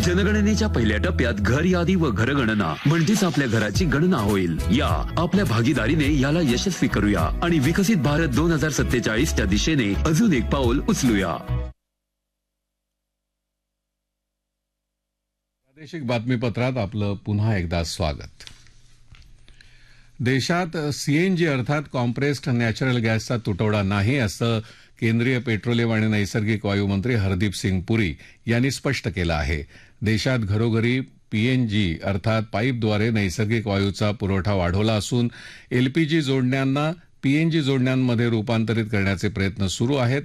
जनगणनेच्या पहिल्या टप्प्यात घर यादी व घरगणना म्हणजेच आपल्या घराची गणना होईल. या आपल्या भागीदारीने याला यशस्वी करूया आणि विकसित भारत 2047च्या दिशेने अजून एक पाऊल उचलूया. प्रादेशिक बातमीपत्रात आपलं पुन्हा एकदा स्वागत. देशात सीएनजी अर्थात कॉम्प्रेस्ड नॅचरल गॅसचा तुटवडा नाही असं केंद्रीय पेट्रोलियम आणि नैसर्गिक वायू मंत्री हरदीप सिंग पुरी यांनी स्पष्ट केलं आहे. देशात घरोघरी पीएनजी अर्थात पाईपद्वारे नैसर्गिक वायूचा पुरवठा वाढवला असून एलपीजी जोडण्यांना पीएनजी जोडण्यांमध्ये रूपांतरित करण्याचे प्रयत्न सुरू आहेत.